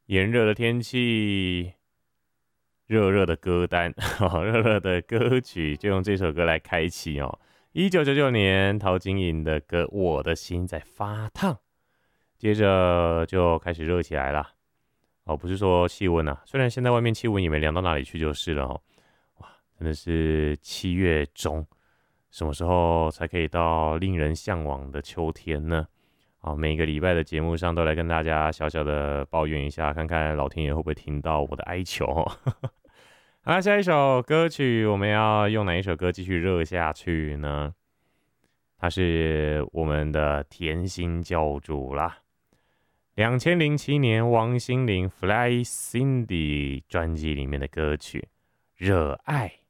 炎热的天气，热热的歌单，热热的歌曲，就用这首歌来开启哦。1999年陶晶莹的歌《我的心在发烫》，接着就开始热起来了。哦，不是说气温啊，虽然现在外面气温也没凉到哪里去就是了哦。哇，真的是7月中，什么时候才可以到令人向往的秋天呢？好，每个礼拜的节目上都来跟大家小小的抱怨一下，看看老天爷会不会听到我的哀求哦。好，下一首歌曲我们要用哪一首歌继续热下去呢？它是我们的甜心教主啦。2007年王心凌《Fly Cindy》专辑里面的歌曲《热爱》。